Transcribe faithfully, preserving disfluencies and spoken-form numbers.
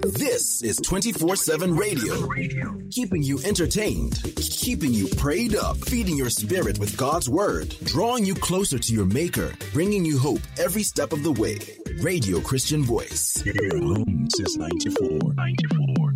This is twenty-four seven radio, keeping you entertained, keeping you prayed up, feeding your spirit with God's word, drawing you closer to your maker, bringing you hope every step of the way. Radio Christian Voice. Here home since ninety-four. ninety-four.